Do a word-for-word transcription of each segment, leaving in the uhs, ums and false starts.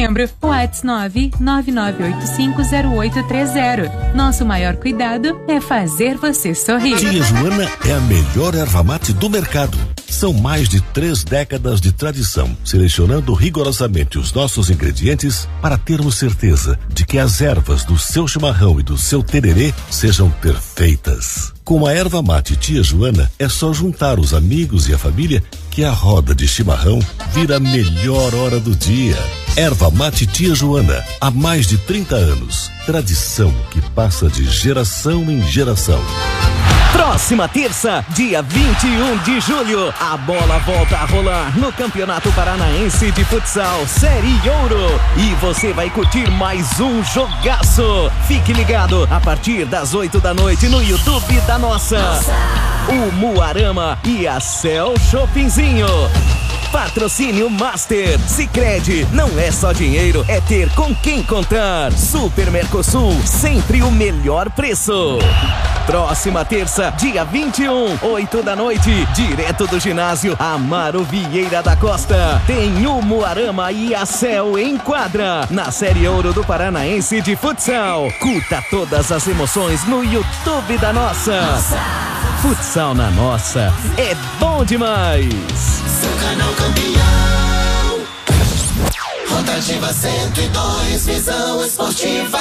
setembro. WhatsApp nove nove nove oito cinco zero oito três zero. Nosso maior cuidado é fazer você sorrir. Tia Joana é a melhor erva mate do mercado. São mais de três décadas de tradição, selecionando rigorosamente os nossos ingredientes para termos certeza de que as ervas do seu chimarrão e do seu tererê sejam perfeitas. Com a erva mate Tia Joana, é só juntar os amigos e a família que a roda de chimarrão vira a melhor hora do dia. Erva mate Tia Joana, há mais de trinta anos. Tradição que passa de geração em geração. Próxima terça, dia vinte e um de julho, a bola volta a rolar no Campeonato Paranaense de Futsal Série Ouro. E você vai curtir mais um jogaço. Fique ligado a partir das oito da noite no YouTube da Nossa. O Muarama e a Cell Shoppingzinho. Patrocínio Master. Sicredi, não é só dinheiro, é ter com quem contar. Super Mercosul, sempre o melhor preço. Próxima terça, dia vinte e um, oito da noite, direto do ginásio Amaro Vieira da Costa. Tem o Muarama e a Cel em quadra, na Série Ouro do Paranaense de Futsal. Curta todas as emoções no YouTube da Nossa. Nossa. Futsal na Nossa é bom demais. Seu canal campeão. Rotativa cento e dois, visão esportiva.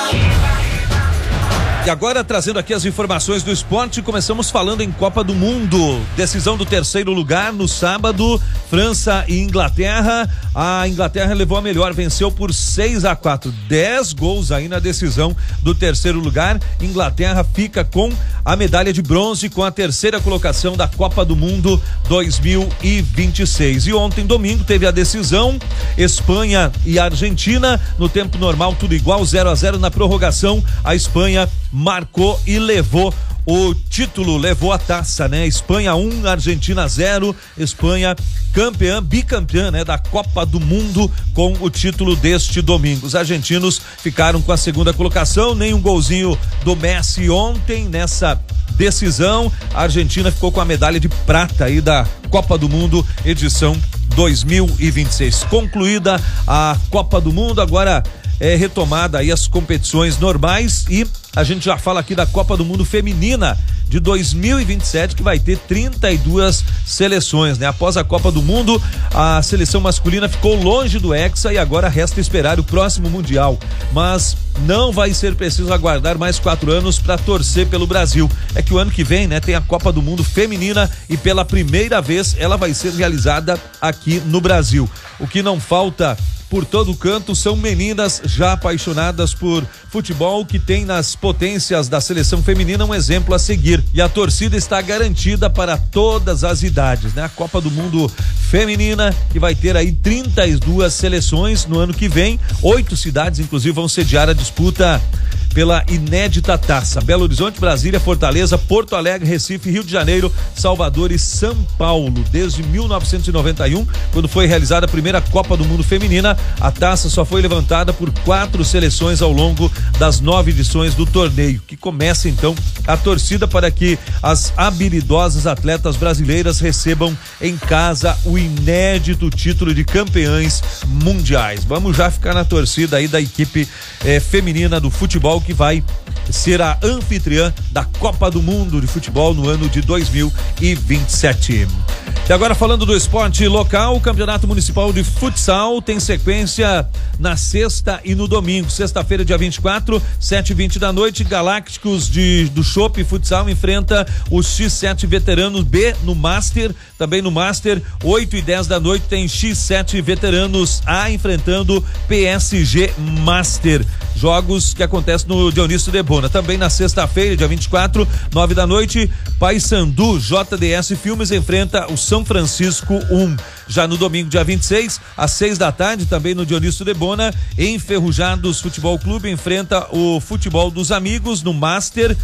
E agora, trazendo aqui as informações do esporte, começamos falando em Copa do Mundo. Decisão do terceiro lugar no sábado, França e Inglaterra. A Inglaterra levou a melhor, venceu por seis a quatro. dez gols aí na decisão do terceiro lugar. Inglaterra fica com a medalha de bronze, com a terceira colocação da Copa do Mundo dois mil e vinte e seis. E ontem, domingo, teve a decisão, Espanha e Argentina. No tempo normal, tudo igual, zero a zero na prorrogação. A Espanha marcou e levou o título, levou a taça, né? Espanha um, Argentina zero. Espanha campeã, bicampeã, né? Da Copa do Mundo com o título deste domingo. Os argentinos ficaram com a segunda colocação, nem um golzinho do Messi ontem nessa decisão. A Argentina ficou com a medalha de prata aí da Copa do Mundo edição dois mil e vinte e seis. Concluída a Copa do Mundo, agora é retomada aí as competições normais e a gente já fala aqui da Copa do Mundo Feminina de dois mil e vinte e sete, que vai ter trinta e duas seleções, né? Após a Copa do Mundo, a seleção masculina ficou longe do Hexa e agora resta esperar o próximo Mundial. Mas não vai ser preciso aguardar mais quatro anos para torcer pelo Brasil. É que o ano que vem, né, tem a Copa do Mundo Feminina e pela primeira vez ela vai ser realizada aqui no Brasil. O que não falta por todo canto são meninas já apaixonadas por futebol, que tem nas potências da seleção feminina um exemplo a seguir. E a torcida está garantida para todas as idades, né? A Copa do Mundo Feminina, que vai ter aí trinta e duas seleções no ano que vem. Oito cidades, inclusive, vão sediar a disputa pela inédita taça. Belo Horizonte, Brasília, Fortaleza, Porto Alegre, Recife, Rio de Janeiro, Salvador e São Paulo. Desde mil novecentos e noventa e um, quando foi realizada a primeira Copa do Mundo Feminina, a taça só foi levantada por quatro seleções ao longo das nove edições do torneio, que começa então a torcida para que as habilidosas atletas brasileiras recebam em casa o inédito título de campeãs mundiais. Vamos já ficar na torcida aí da equipe eh, feminina do futebol, que vai ser a anfitriã da Copa do Mundo de Futebol no ano de dois mil e vinte e sete. E agora, falando do esporte local, o Campeonato Municipal de Futsal tem sequência na sexta e no domingo. Sexta-feira, dia vinte e quatro, sete e vinte da noite, Galácticos de, do Chopp Futsal enfrenta o X sete Veteranos B no Master. Também no Master, oito e dez da noite, tem X sete Veteranos A enfrentando P S G Master. Jogos que acontecem no Dionísio de Bona. Também na sexta-feira, dia vinte e quatro, nove da noite, Paysandu J D S Filmes enfrenta o São Francisco um. Já no domingo, dia vinte e seis, às seis da tarde, também no Dionísio de Bona, Enferrujados Futebol Clube enfrenta o Futebol dos Amigos no Master.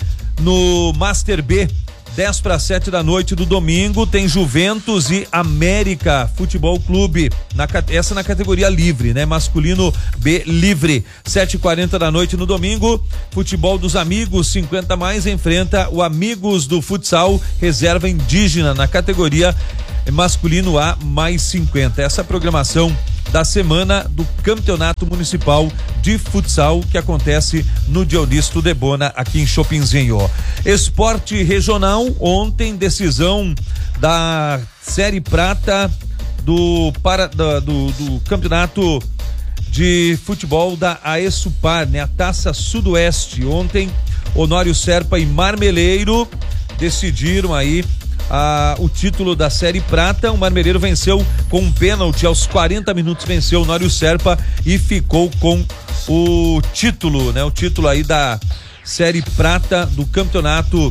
No Master B, dez para sete da noite do domingo, tem Juventus e América Futebol Clube, na, essa na categoria livre, né? Masculino B livre. sete e quarenta da noite no domingo, Futebol dos Amigos cinquenta mais enfrenta o Amigos do Futsal Reserva Indígena na categoria masculino A mais cinquenta. Essa programação da semana do Campeonato Municipal de Futsal, que acontece no Dionísio Debona, aqui em Chopinzinho. Esporte regional, ontem decisão da Série Prata do, para, da, do, do Campeonato de Futebol da Aesupar, né? A Taça Sudoeste. Ontem, Honório Serpa e Marmeleiro decidiram aí Ah, o título da Série Prata. O Marmeleiro venceu com um pênalti aos quarenta minutos, venceu o Nório Serpa e ficou com o título, né? O título aí da Série Prata do Campeonato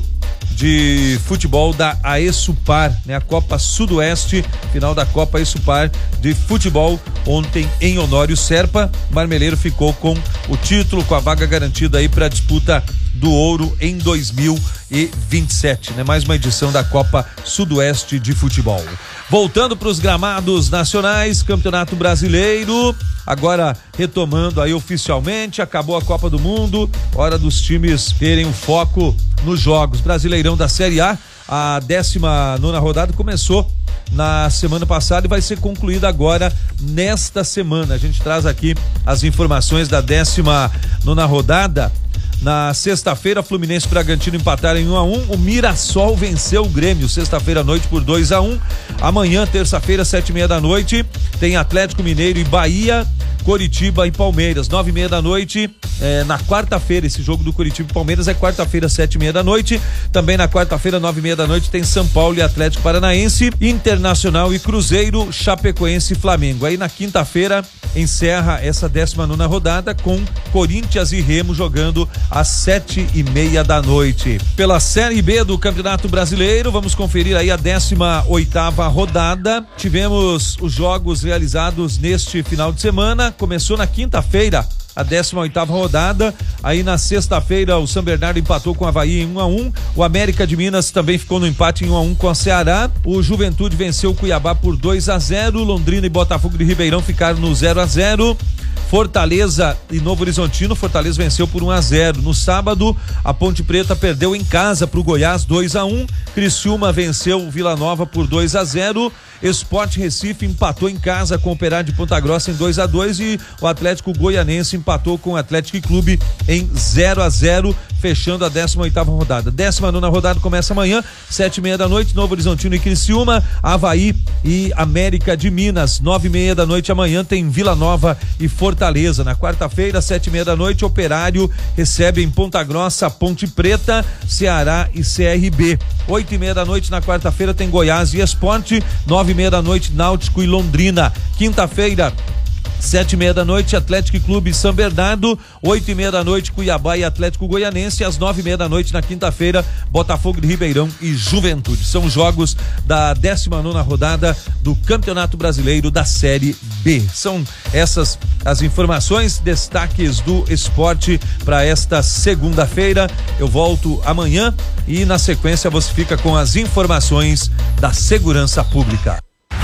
de Futebol da Aesupar, né? A Copa Sudoeste, final da Copa Aesupar de Futebol, ontem em Honório Serpa. Marmeleiro ficou com o título, com a vaga garantida aí para a disputa do ouro em dois mil e vinte e sete, né? Mais uma edição da Copa Sudoeste de Futebol. Voltando para os gramados nacionais, Campeonato Brasileiro, agora retomando aí oficialmente, acabou a Copa do Mundo, hora dos times terem um foco nos jogos. Brasileirão da Série A, a décima nona rodada começou na semana passada e vai ser concluída agora nesta semana. A gente traz aqui as informações da décima nona rodada. Na sexta-feira, Fluminense e Bragantino empataram em um a um. O Mirassol venceu o Grêmio sexta-feira à noite por dois a um. Amanhã, terça-feira, sete e meia da noite, tem Atlético Mineiro e Bahia, Coritiba e Palmeiras. Nove e meia da noite, é, na quarta-feira, esse jogo do Coritiba e Palmeiras é quarta-feira, sete e meia da noite. Também na quarta-feira, nove e meia da noite, tem São Paulo e Atlético Paranaense, Internacional e Cruzeiro, Chapecoense e Flamengo. Aí na quinta-feira encerra essa décima nona rodada com Corinthians e Remo jogando às sete e meia da noite. Pela Série B do Campeonato Brasileiro, vamos conferir aí a décima oitava rodada. Tivemos os jogos realizados neste final de semana. Começou na quinta-feira a décima oitava rodada. Aí na sexta-feira o São Bernardo empatou com o Avaí em um a um. O América de Minas também ficou no empate em um a um com a Ceará. O Juventude venceu o Cuiabá por dois a zero. Londrina e Botafogo de Ribeirão ficaram no zero a zero. Fortaleza e Novo Horizontino, Fortaleza venceu por um a zero. No sábado, a Ponte Preta perdeu em casa para o Goiás dois a um. Criciúma venceu o Vila Nova por dois a zero. Sport Recife empatou em casa com o Operário de Ponta Grossa em dois a dois e o Atlético Goianense empatou com o Atlético Clube em zero a zero, fechando a décima oitava rodada. Décima nona rodada começa amanhã, sete e meia da noite, Novo Horizontino e Criciúma, Avaí e América de Minas. Nove e meia da noite amanhã tem Vila Nova e Fortaleza. Na quarta-feira, sete e meia da noite, Operário recebe em Ponta Grossa Ponte Preta, Ceará e C R B. Oito e meia da noite na quarta-feira tem Goiás e Sport. Nove e meia da noite, Náutico e Londrina. Quinta-feira, sete e meia da noite, Atlético Clube e São Bernardo. Oito e meia da noite, Cuiabá e Atlético Goianense. Às nove e meia da noite, na quinta-feira, Botafogo de Ribeirão e Juventude. São jogos da décima nona rodada do Campeonato Brasileiro da Série B. São essas as informações, destaques do esporte para esta segunda-feira. Eu volto amanhã e na sequência você fica com as informações da segurança pública.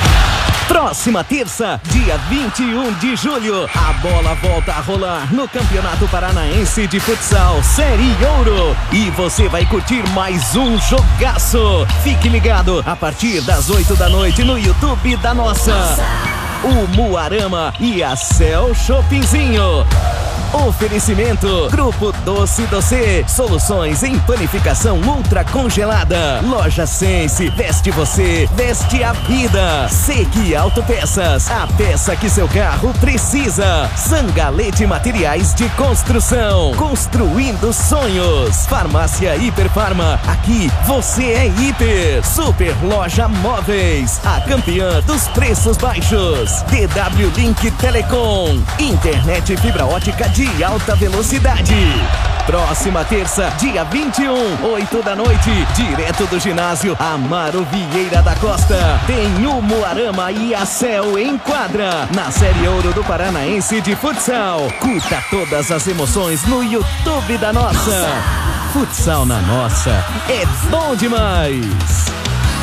Próxima terça, dia vinte e um de julho, a bola volta a rolar no Campeonato Paranaense de Futsal Série Ouro. E você vai curtir mais um jogaço. Fique ligado a partir das oito da noite no YouTube da Nossa. O Muarama e a Cel Chopinzinho. Oferecimento Grupo Doce Doce, soluções em panificação ultra congelada. Loja Sense, veste você, veste a vida. Sequi Autopeças, a peça que seu carro precisa. Sangalete Materiais de Construção, construindo sonhos. Farmácia Hiperfarma, aqui você é hiper. Super Loja Móveis, a campeã dos preços baixos. D W Link Telecom, internet fibra ótica de de alta velocidade. Próxima terça, dia vinte e um, oito da noite, direto do ginásio Amaro Vieira da Costa, tem o Muarama e a Cel em quadra, na Série Ouro do Paranaense de Futsal. Curta todas as emoções no YouTube da Nossa. Futsal na Nossa é bom demais.